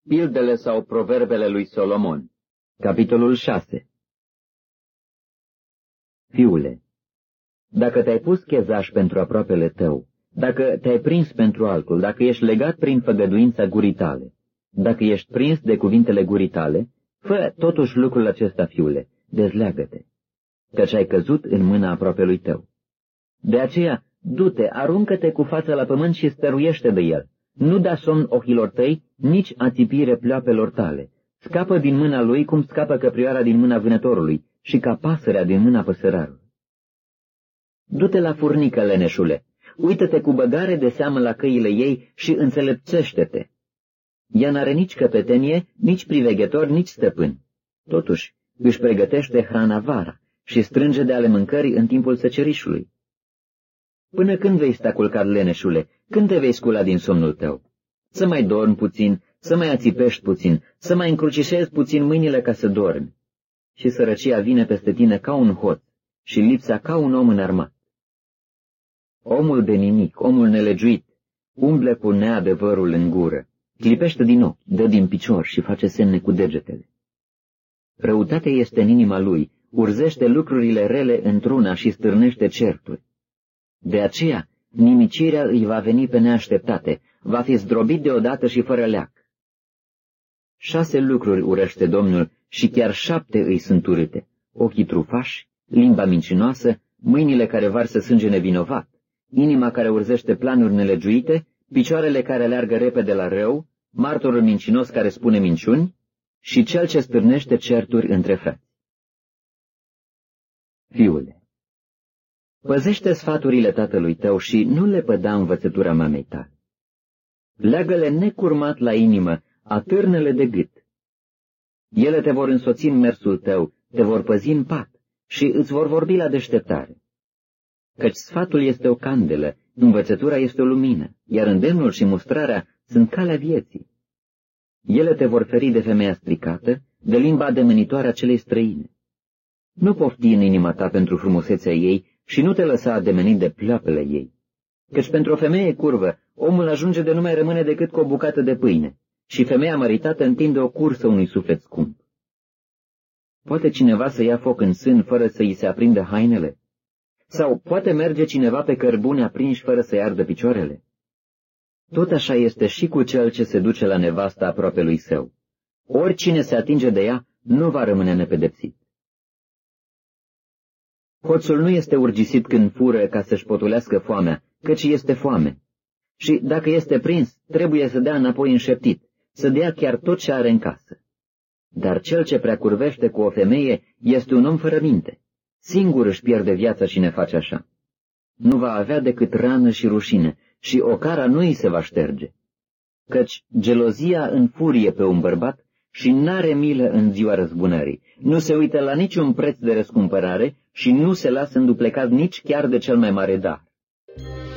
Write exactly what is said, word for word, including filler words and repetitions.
Pildele sau proverbele lui Solomon. Capitolul șase. Fiule, dacă te-ai pus chezaș pentru aproapele tău, dacă te-ai prins pentru altul, dacă ești legat prin făgăduința gurii tale, dacă ești prins de cuvintele gurii tale, fă totuși lucrul acesta, fiule, dezleagă-te, căci ai căzut în mâna aproapelui tău. De aceea, du-te, aruncă-te cu fața la pământ și stăruiește de el. Nu da somn ochilor tăi, nici ațipire pleoapelor tale. Scapă din mâna lui cum scapă căprioara din mâna vânătorului și ca pasărea din mâna păsărarului. Du-te la furnică, leneșule, uită-te cu băgare de seamă la căile ei și înțelepțește-te. Ea n-are nici căpetenie, nici priveghetor, nici stăpân. Totuși, își pregătește hrana vara și strânge de ale mâncării în timpul secerișului. Până când vei sta culcat, leneșule? Când te vei scula din somnul tău? Să mai dormi puțin, să mai ațipești puțin, să mai încrucișezi puțin mâinile ca să dormi. Și sărăcia vine peste tine ca un hoț și lipsa ca un om înarmat. Omul de nimic, omul nelegiuit, umble cu neadevărul în gură, clipește din ochi, dă din picior și face semne cu degetele. Răutatea este în inima lui, urzește lucrurile rele într-una și stârnește certuri. De aceea, nimicirea îi va veni pe neașteptate, va fi zdrobit deodată și fără leac. Șase lucruri urăște Domnul și chiar șapte îi sunt urâte: ochii trufași, limba mincinoasă, mâinile care varsă sânge nevinovat, inima care urzește planuri nelegiuite, picioarele care aleargă repede la rău, martorul mincinos care spune minciuni și cel ce stârnește certuri între frați. Fiule, păzește sfaturile tatălui tău și nu le păda învățătura mamei tale. Leagă-le necurmat la inimă, atârnă-le de gât. Ele te vor însoți în mersul tău, te vor păzi în pat și îți vor vorbi la deșteptare. Căci sfatul este o candelă, învățătura este o lumină, iar îndemnul și mustrarea sunt calea vieții. Ele te vor feri de femeia stricată, de limba ademenitoare a celei străine. Nu pofti în inima ta pentru frumusețea ei și nu te lăsa ademenit de pleoapele ei. Căci pentru o femeie curvă, omul ajunge de nu mai rămâne decât cu o bucată de pâine, și femeia măritată întinde o cursă unui suflet scump. Poate cineva să ia foc în sân fără să îi se aprindă hainele? Sau poate merge cineva pe cărbune aprinși fără să-i ardă picioarele? Tot așa este și cu cel ce se duce la nevasta aproapelui său. Oricine se atinge de ea nu va rămâne nepedepsit. Hoțul nu este urgisit când fură ca să-și potulească foamea, căci este foame. Și dacă este prins, trebuie să dea înapoi înșeptit, să dea chiar tot ce are în casă. Dar cel ce prea curvește cu o femeie este un om fără minte. Singur își pierde viața cine face așa. Nu va avea decât rană și rușine și ocara nu îi se va șterge. Căci gelozia înfurie pe un bărbat și n-are milă în ziua răzbunării, nu se uită la niciun preț de răscumpărare și nu se lasă înduplecat nici chiar de cel mai mare dar.